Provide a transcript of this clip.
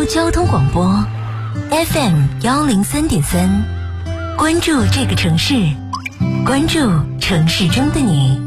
州交通广播 FM103.3，关注这个城市，关注城市中的你。